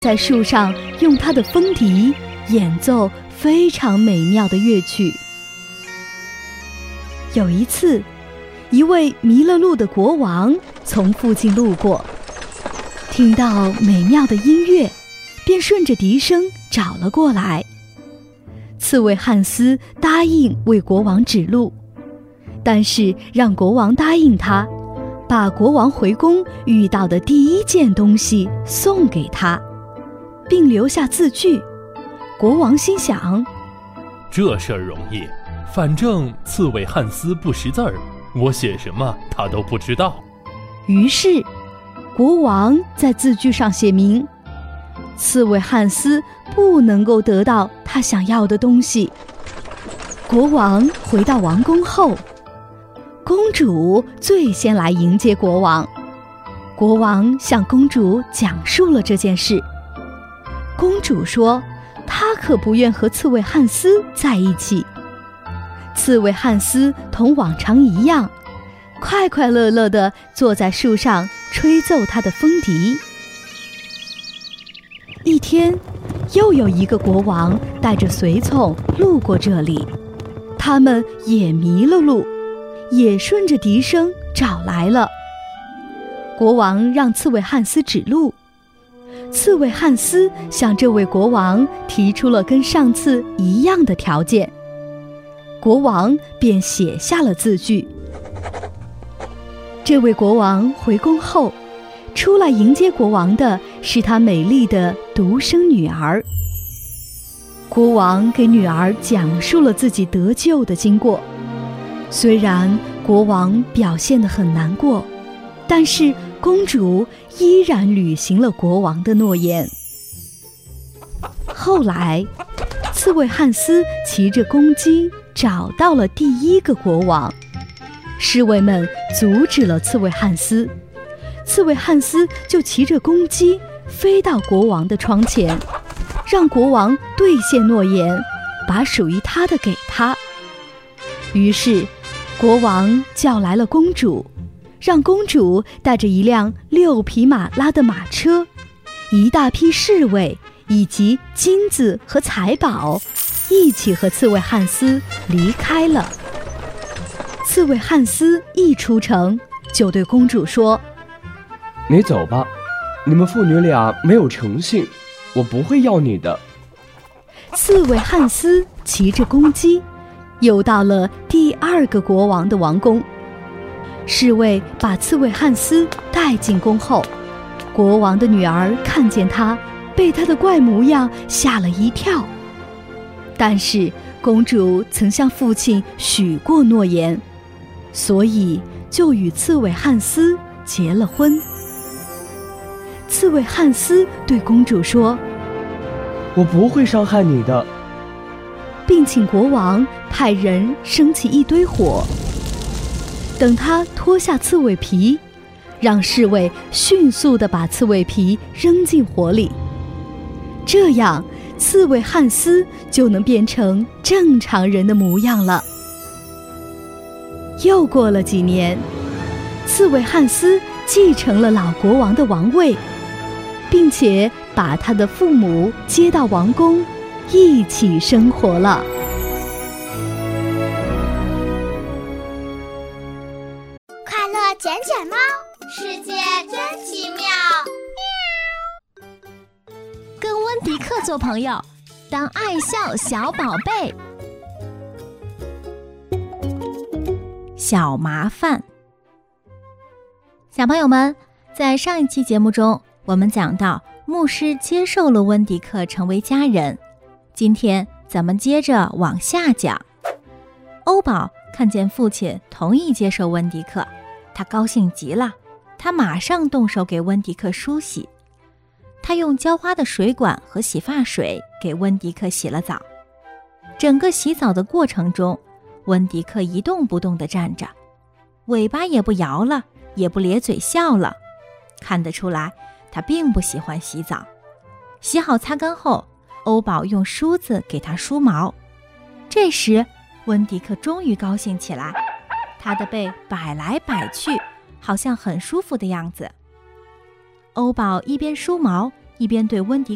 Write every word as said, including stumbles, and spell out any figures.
在树上用他的风笛演奏非常美妙的乐曲。有一次，一位迷了路的国王从附近路过，听到美妙的音乐，便顺着笛声找了过来。刺猬汉斯答应为国王指路，但是让国王答应他，把国王回宫遇到的第一件东西送给他，并留下字据。国王心想， 这事儿容易，反正刺猬汉斯不识字儿，我写什么他都不知道。 于是国王在字据上写明，刺猬汉斯不能够得到他想要的东西。国王回到王宫后，公主最先来迎接国王。国王向公主讲述了这件事。公主说，她可不愿和刺猬汉斯在一起。刺猬汉斯同往常一样，快快乐乐地坐在树上吹奏他的风笛。一天，又有一个国王带着随从路过这里，他们也迷了路，也顺着笛声找来了。国王让刺猬汉斯指路，刺猬汉斯向这位国王提出了跟上次一样的条件，国王便写下了字据。这位国王回宫后，出来迎接国王的是他美丽的独生女儿。国王给女儿讲述了自己得救的经过。虽然国王表现得很难过，但是公主依然履行了国王的诺言。后来，刺猬汉斯骑着公鸡找到了第一个国王，侍卫们阻止了刺猬汉斯，刺猬汉斯就骑着公鸡飞到国王的窗前，让国王兑现诺言，把属于他的给他。于是国王叫来了公主，让公主带着一辆六匹马拉的马车，一大批侍卫以及金子和财宝，一起和刺猬汉斯离开了。刺猬汉斯一出城，就对公主说， 你走吧，你们父女俩没有诚信，我不会要你的。 刺猬汉斯骑着公鸡又到了第二个国王的王宫。侍卫把刺猬汉斯带进宫后，国王的女儿看见他，被他的怪模样吓了一跳。但是公主曾向父亲许过诺言，所以就与刺猬汉斯结了婚。刺猬汉斯对公主说， 我不会伤害你的， 并请国王派人升起一堆火，等他脱下刺猬皮，让侍卫迅速地把刺猬皮扔进火里，这样刺猬汉斯就能变成正常人的模样了。又过了几年，刺猬汉斯继承了老国王的王位，并且把他的父母接到王宫，一起生活了。 快乐卷卷猫，世界真奇妙。 跟温迪克做朋友，当爱笑小宝贝。小麻烦。小朋友们，在上一期节目中，我们讲到牧师接受了温迪克成为家人。今天咱们接着往下讲。欧宝看见父亲同意接受温迪克，他高兴极了，他马上动手给温迪克梳洗。他用浇花的水管和洗发水给温迪克洗了澡。整个洗澡的过程中，温迪克一动不动地站着，尾巴也不摇了，也不咧嘴笑了。看得出来，他并不喜欢洗澡。洗好擦干后，欧宝用梳子给他梳毛。这时，温迪克终于高兴起来，他的背摆来摆去，好像很舒服的样子。欧宝一边梳毛，一边对温迪